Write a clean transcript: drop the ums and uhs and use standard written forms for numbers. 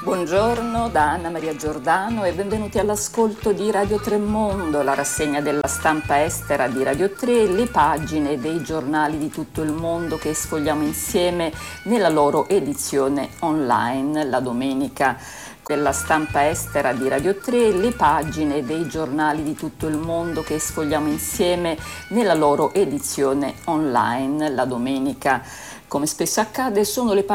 Buongiorno da Anna Maria Giordano e benvenuti all'ascolto di Radio Tremondo, la rassegna della stampa estera di Radio 3, le pagine dei giornali di tutto il mondo che sfogliamo insieme nella loro edizione online la domenica. Della stampa estera di Radio 3, le pagine dei giornali di tutto il mondo che sfogliamo insieme nella loro edizione online la domenica. Come spesso accade, sono le